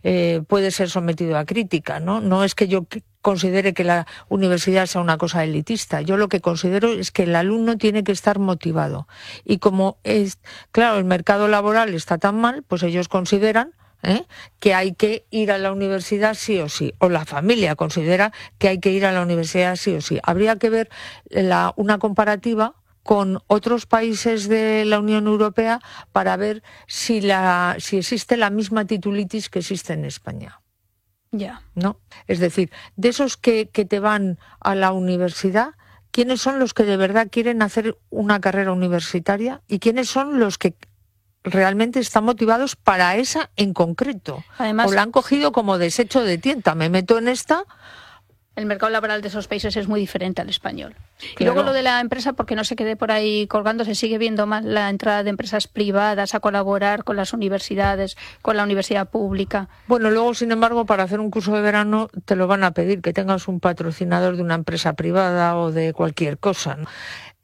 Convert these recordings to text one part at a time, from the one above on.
puede ser sometido a crítica, ¿no? No es que yo considere que la universidad sea una cosa elitista. Yo lo que considero es que el alumno tiene que estar motivado. Y como claro, el mercado laboral está tan mal, pues ellos consideran que hay que ir a la universidad sí o sí, o la familia considera que hay que ir a la universidad sí o sí. Habría que ver una comparativa con otros países de la Unión Europea para ver si existe la misma titulitis que existe en España. Ya. ¿No? Es decir, de esos que te van a la universidad, ¿quiénes son los que de verdad quieren hacer una carrera universitaria? ¿Y quiénes son los que realmente están motivados para esa en concreto? Además, o la han cogido como desecho de tienta, me meto en esta. El mercado laboral de esos países es muy diferente al español. Claro. Y luego lo de la empresa, porque no se quede por ahí colgando, se sigue viendo más la entrada de empresas privadas a colaborar con las universidades, con la universidad pública. Bueno, luego, sin embargo, para hacer un curso de verano te lo van a pedir, que tengas un patrocinador de una empresa privada o de cualquier cosa, ¿no?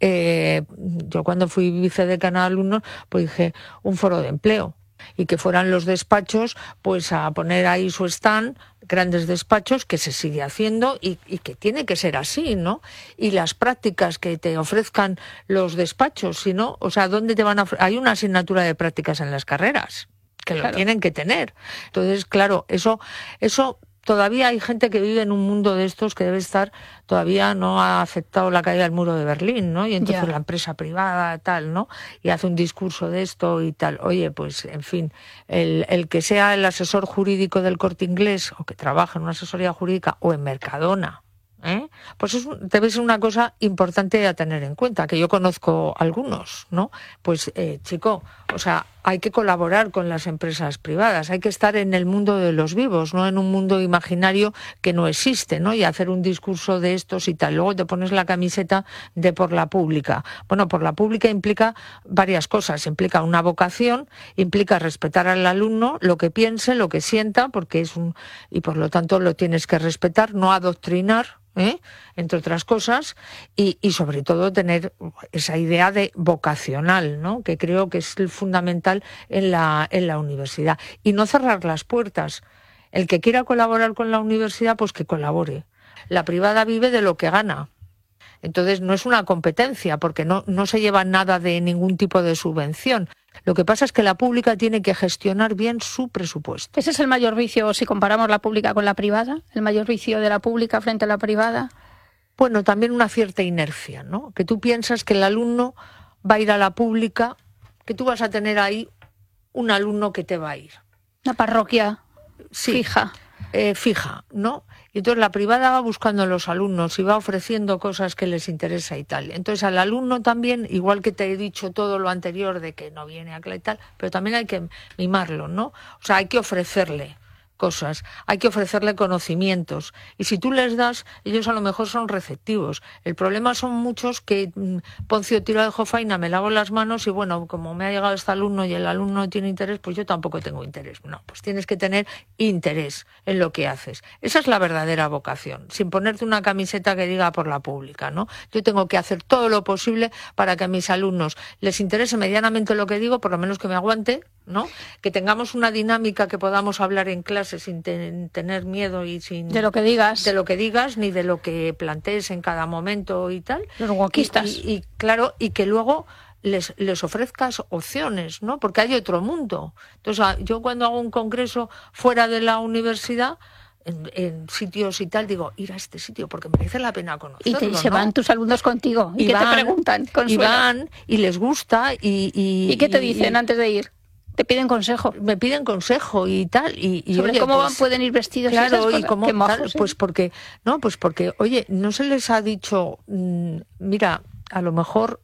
Yo cuando fui vicedecana de alumnos, pues dije, un foro de empleo. Y que fueran los despachos pues a poner ahí su stand, grandes despachos, que se sigue haciendo y que tiene que ser así, ¿no? Y las prácticas que te ofrezcan los despachos, si no, o sea, ¿dónde te van a hay una asignatura de prácticas en las carreras que lo tienen que tener? Entonces, claro, eso todavía hay gente que vive en un mundo de estos que debe estar, todavía no ha aceptado la caída del muro de Berlín, ¿no? Y entonces la empresa privada, tal, ¿no? Y hace un discurso de esto y tal. Oye, pues, en fin, el que sea el asesor jurídico del Corte Inglés o que trabaja en una asesoría jurídica o en Mercadona, pues debe ser una cosa importante a tener en cuenta, que yo conozco algunos, ¿no? Pues, chico, o sea, hay que colaborar con las empresas privadas, hay que estar en el mundo de los vivos, no en un mundo imaginario que no existe, ¿no? Y hacer un discurso de estos y tal. Luego te pones la camiseta de por la pública. Bueno, por la pública implica varias cosas, implica una vocación, implica respetar al alumno, lo que piense, lo que sienta, porque y por lo tanto lo tienes que respetar, no adoctrinar, entre otras cosas, y sobre todo tener esa idea de vocacional, ¿no? Que creo que es el fundamental en la universidad. Y no cerrar las puertas. El que quiera colaborar con la universidad, pues que colabore. La privada vive de lo que gana. Entonces no es una competencia, porque no se lleva nada de ningún tipo de subvención. Lo que pasa es que la pública tiene que gestionar bien su presupuesto. ¿Ese es el mayor vicio, si comparamos la pública con la privada? ¿El mayor vicio de la pública frente a la privada? Bueno, también una cierta inercia, ¿no? Que tú piensas que el alumno va a ir a la pública, que tú vas a tener ahí un alumno que te va a ir. Una parroquia fija. Fija, ¿no? Y entonces la privada va buscando a los alumnos y va ofreciendo cosas que les interesa y tal. Entonces al alumno también, igual que te he dicho todo lo anterior de que no viene a clase y tal, pero también hay que mimarlo, ¿no? O sea, hay que ofrecerle cosas, hay que ofrecerle conocimientos, y si tú les das, ellos a lo mejor son receptivos. El problema son muchos que Poncio tira de jofaina, me lavo las manos y bueno, como me ha llegado este alumno y el alumno no tiene interés, pues yo tampoco tengo interés. No, pues tienes que tener interés en lo que haces. Esa es la verdadera vocación, sin ponerte una camiseta que diga por la pública, ¿no? Yo tengo que hacer todo lo posible para que a mis alumnos les interese medianamente lo que digo, por lo menos que me aguante, ¿no? Que tengamos una dinámica que podamos hablar en clase sin tener miedo y sin de lo que digas ni de lo que plantees en cada momento y tal. Los guaquistas. Y claro, y que luego les ofrezcas opciones, ¿no? Porque hay otro mundo. Entonces, yo cuando hago un congreso fuera de la universidad, en sitios y tal, digo, ir a este sitio porque merece la pena conocerlo. Y se van tus alumnos contigo. ¿Y qué te preguntan? Y van, y les gusta. ¿Y qué te dicen antes de ir? ¿Te piden consejo? Me piden consejo y tal. Y ¿Sobre oye, cómo pues, pueden ir vestidos? Claro, y cómo, majos, pues porque, oye, no se les ha dicho, mira, a lo mejor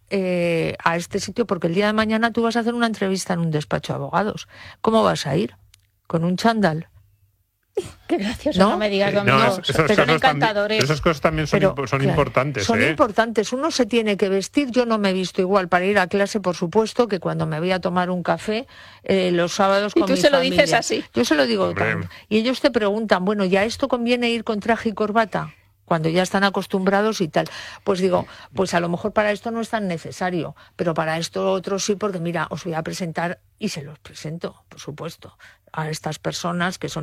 a este sitio, porque el día de mañana tú vas a hacer una entrevista en un despacho de abogados. ¿Cómo vas a ir? ¿Con un chándal? Qué gracioso, no me digas, Domingo. Son encantadores. Esas cosas también son importantes. Son importantes. Uno se tiene que vestir. Yo no me he visto igual para ir a clase, por supuesto, que cuando me voy a tomar un café los sábados con mi familia. ¿Y tú se lo dices así? Yo se lo digo tan. Y ellos te preguntan, bueno, ¿ya esto conviene ir con traje y corbata? Cuando ya están acostumbrados y tal. Pues digo, pues a lo mejor para esto no es tan necesario, pero para esto otro sí, porque mira, os voy a presentar, y se los presento, por supuesto, a estas personas que son